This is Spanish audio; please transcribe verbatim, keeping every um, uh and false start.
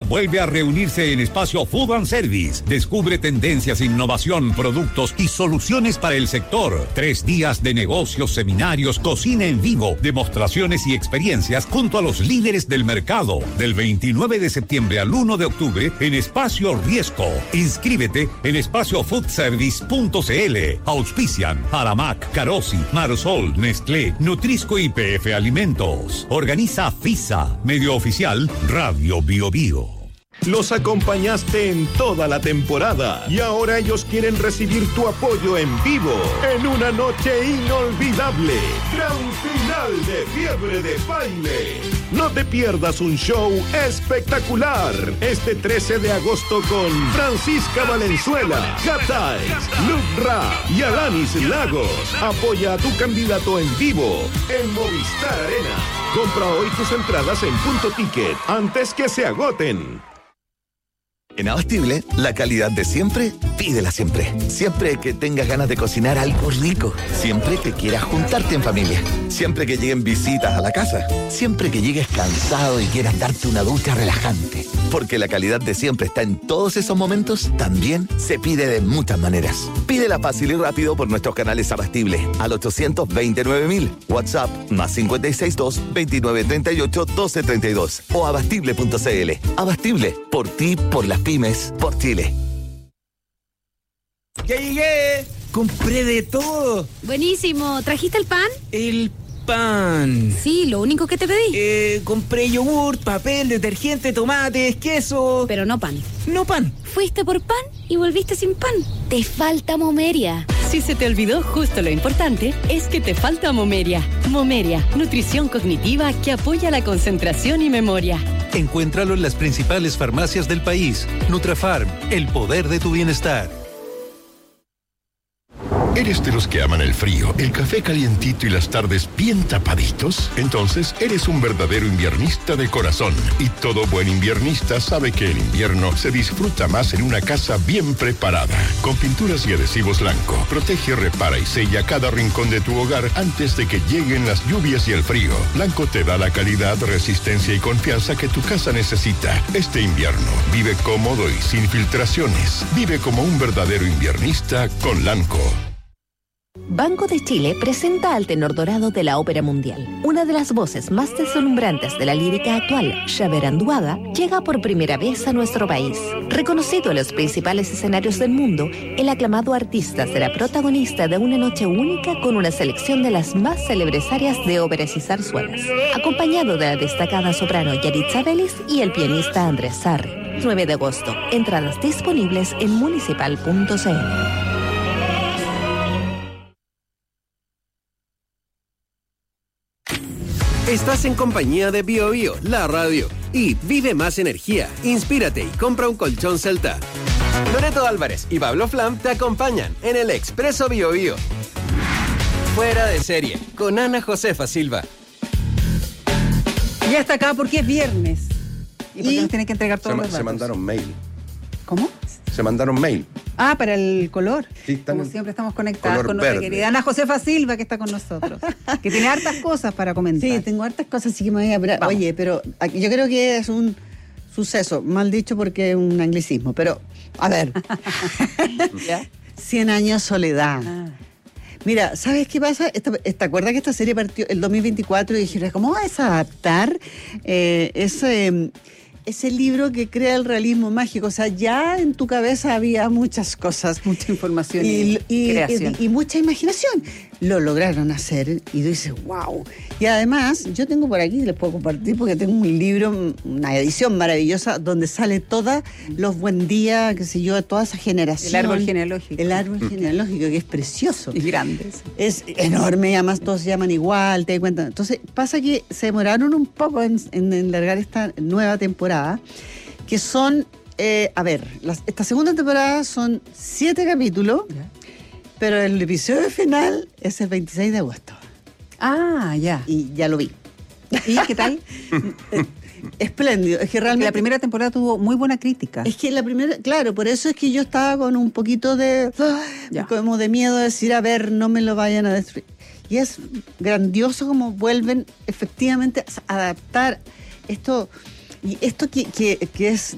vuelve a reunirse en Espacio Food and Service. Descubre tendencias, innovación, productos y soluciones para el sector. Tres días de negocios, seminarios, cocina en vivo, demostraciones y experiencias junto a los líderes del mercado. Del veintinueve de septiembre al uno de octubre en Espacio Riesco. Inscríbete en espacio food service punto c l. Auspician Aramac, Carosi, Marsol, Nestlé, Nutrisco y P F Alimentos. Organiza FISA. Medio oficial Radio Bio Bio. Los acompañaste en toda la temporada y ahora ellos quieren recibir tu apoyo en vivo en una noche inolvidable. Gran final de Fiebre de Baile. No te pierdas un show espectacular este trece de agosto con Francisca Valenzuela, Gatay, Luke Ra y Alanis Lagos. Apoya a tu candidato en vivo en Movistar Arena. Compra hoy tus entradas en Punto Ticket antes que se agoten. En Abastible, la calidad de siempre, pídela siempre. Siempre que tengas ganas de cocinar algo rico. Siempre que quieras juntarte en familia. Siempre que lleguen visitas a la casa. Siempre que llegues cansado y quieras darte una ducha relajante. Porque la calidad de siempre está en todos esos momentos, también se pide de muchas maneras. Pídela fácil y rápido por nuestros canales Abastible al ochocientos veintinueve mil. WhatsApp más cinco seis dos, veintinueve treinta y ocho, doce treinta y dos o abastible punto c l. Abastible, por ti, por las pymes, por Chile. ¡Ya llegué! ¡Compré de todo! Buenísimo. ¿Trajiste el pan? El pan. Sí, lo único que te pedí. Eh, compré yogur, papel, detergente, tomates, queso. Pero no pan. No pan. Fuiste por pan y volviste sin pan. Te falta Momeria. Si se te olvidó justo lo importante, es que te falta Momeria. Momeria, nutrición cognitiva que apoya la concentración y memoria. Encuéntralo en las principales farmacias del país. Nutrafarm, el poder de tu bienestar. ¿Eres de los que aman el frío, el café calientito y las tardes bien tapaditos? Entonces eres un verdadero inviernista de corazón. Y todo buen inviernista sabe que el invierno se disfruta más en una casa bien preparada. Con pinturas y adhesivos Lanco, protege, repara y sella cada rincón de tu hogar antes de que lleguen las lluvias y el frío. Lanco te da la calidad, resistencia y confianza que tu casa necesita. Este invierno, vive cómodo y sin filtraciones. Vive como un verdadero inviernista con Lanco. Banco de Chile presenta al tenor dorado de la ópera mundial. Una de las voces más deslumbrantes de la lírica actual, Xavier Anduaga, llega por primera vez a nuestro país. Reconocido en los principales escenarios del mundo, el aclamado artista será protagonista de una noche única con una selección de las más célebres áreas de óperas y zarzuelas, acompañado de la destacada soprano Yaritza Vélez y el pianista Andrés Sarri. nueve de agosto. Entradas disponibles en municipal punto c l. Estás en compañía de Bio Bio, la radio. Y vive más energía, inspírate y compra un colchón Celta. Loreto Álvarez y Pablo Flam te acompañan en el Expreso Bio Bio. Fuera de serie, con Ana Josefa Silva. Ya está acá porque es viernes. Y porque Y nos tienen que entregar todos se, los se datos. mandaron mail. ¿Cómo? Se mandaron mail. Ah, para el color. Sí, están Como en siempre estamos conectados color con nuestra verde. querida Ana Josefa Silva, que está con nosotros. Que tiene hartas cosas para comentar. Sí, tengo hartas cosas, así que me voy a... apurar. Vamos. Oye, pero aquí- yo creo que es un suceso, mal dicho porque es un anglicismo, pero a ver. Cien años soledad. Ah. Mira, ¿sabes qué pasa? Esta, ¿Te acuerdas que esta serie partió el dos mil veinticuatro y dijeron, ¿cómo vas a adaptar eh, ese, ese libro que crea el realismo mágico? O sea, ya en tu cabeza había muchas cosas. Mucha información y, Y, y- creación. y- y mucha imaginación. Lo lograron hacer y tú dices, wow. Y además, yo tengo por aquí, les puedo compartir, porque tengo un libro, una edición maravillosa, donde sale todos los buen días, qué sé yo, toda esa generación. El árbol genealógico. El árbol genealógico, que es precioso. Y grandes. Es enorme y además todos se llaman igual, te das cuenta. Entonces, pasa que se demoraron un poco en, en, en largar esta nueva temporada, que son, eh, a ver, las- esta segunda temporada son siete capítulos, pero el episodio final es el veintiséis de agosto. Ah, ya. Y ya lo vi. ¿Y qué tal? Espléndido. Es que realmente La primera temporada tuvo muy buena crítica. Es que la primera, claro, por eso es que yo estaba con un poquito de, Ya. como de miedo de decir, a ver, no me lo vayan a destruir. Y es grandioso como vuelven efectivamente a adaptar esto, y esto que, que, que es